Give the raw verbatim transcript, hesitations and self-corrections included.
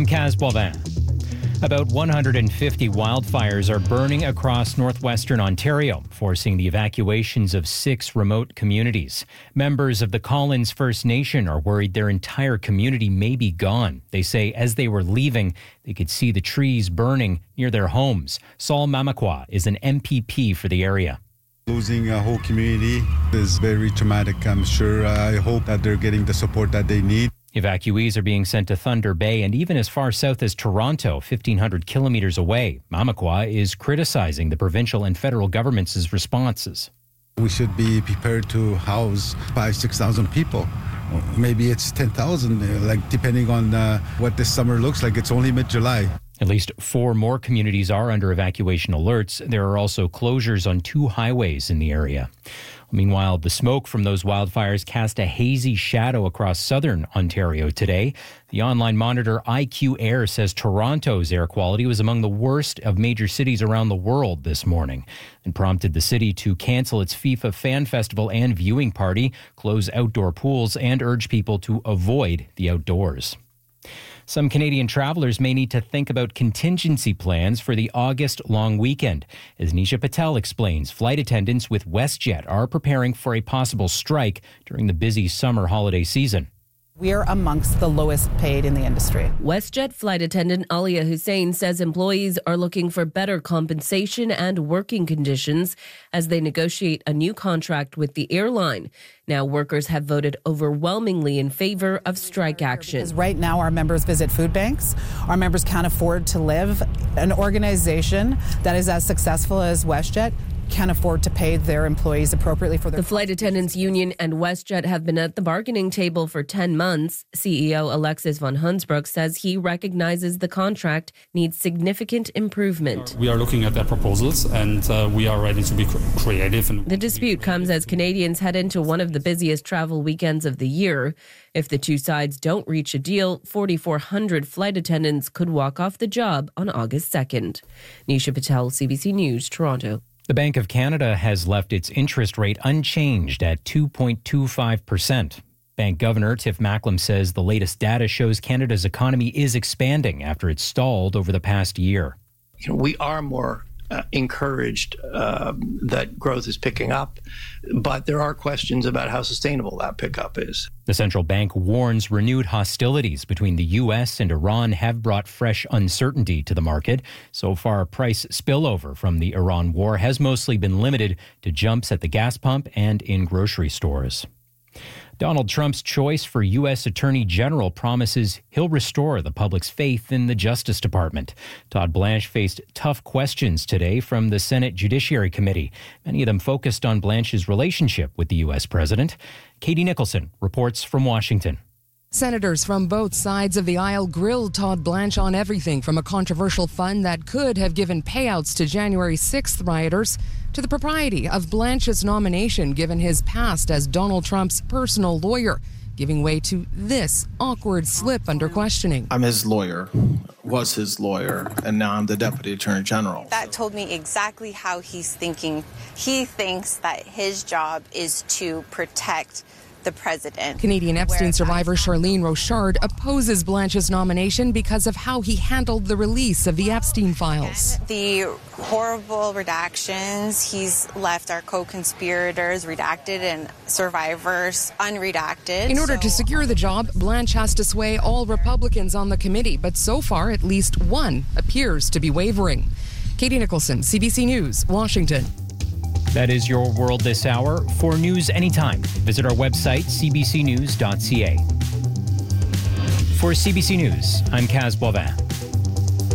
I'm Kaz Boivin. About one hundred fifty wildfires are burning across northwestern Ontario, forcing the evacuations of six remote communities. Members of the Collins First Nation are worried their entire community may be gone. They say as they were leaving, they could see the trees burning near their homes. Saul Mamakwa is an M P P for the area. Losing a whole community is very traumatic, I'm sure. I hope that they're getting the support that they need. Evacuees are being sent to Thunder Bay and even as far south as Toronto, fifteen hundred kilometers away. Mamakwa is criticizing the provincial and federal governments' responses. We should be prepared to house five, six thousand people. Maybe it's ten thousand, like depending on uh, what this summer looks like. It's only mid-July. At least four more communities are under evacuation alerts. There are also closures on two highways in the area. Meanwhile, the smoke from those wildfires cast a hazy shadow across southern Ontario today. The online monitor I Q Air says Toronto's air quality was among the worst of major cities around the world this morning and prompted the city to cancel its FIFA Fan Festival and viewing party, close outdoor pools, and urge people to avoid the outdoors. Some Canadian travelers may need to think about contingency plans for the August long weekend. As Nisha Patel explains, flight attendants with WestJet are preparing for a possible strike during the busy summer holiday season. We are amongst the lowest paid in the industry. WestJet flight attendant Alia Hussein says employees are looking for better compensation and working conditions as they negotiate a new contract with the airline. Now, workers have voted overwhelmingly in favor of strike action. Because right now, our members visit food banks. Our members can't afford to live. An organization that is as successful as WestJet can't afford to pay their employees appropriately for their... The Flight Attendants Union and WestJet have been at the bargaining table for ten months. C E O Alexis von Hunsbroek says he recognizes the contract needs significant improvement. We are looking at their proposals and uh, we are ready to be cr- creative. And the dispute comes as Canadians head into one of the busiest travel weekends of the year. If the two sides don't reach a deal, forty-four hundred flight attendants could walk off the job on August second. Nisha Patel, C B C News, Toronto. The Bank of Canada has left its interest rate unchanged at two point two five percent. Bank Governor Tiff Macklem says the latest data shows Canada's economy is expanding after it stalled over the past year. You know, we are more uh, encouraged uh, that growth is picking up, but there are questions about how sustainable that pickup is. The central bank warns renewed hostilities between the U S and Iran have brought fresh uncertainty to the market. So far, price spillover from the Iran war has mostly been limited to jumps at the gas pump and in grocery stores. Donald Trump's choice for U S Attorney General promises he'll restore the public's faith in the Justice Department. Todd Blanche faced tough questions today from the Senate Judiciary Committee, many of them focused on Blanche's relationship with the U S president. Katie Nicholson reports from Washington. Senators from both sides of the aisle grilled Todd Blanche on everything from a controversial fund that could have given payouts to January sixth rioters to the propriety of Blanche's nomination given his past as Donald Trump's personal lawyer, giving way to this awkward slip under questioning. I'm his lawyer, was his lawyer, and now I'm the Deputy Attorney General. That told me exactly how he's thinking. He thinks that his job is to protect the president. Canadian Epstein survivor Charlene Rochard opposes Blanche's nomination because of how he handled the release of the Epstein files. The horrible redactions, he's left our co-conspirators redacted and survivors unredacted. In order so. to secure the job, Blanche has to sway all Republicans on the committee, but so far at least one appears to be wavering. Katie Nicholson, C B C News, Washington. That is your world this hour. For news anytime, visit our website, c b c news dot c a. For C B C News, I'm Kaz Boivin.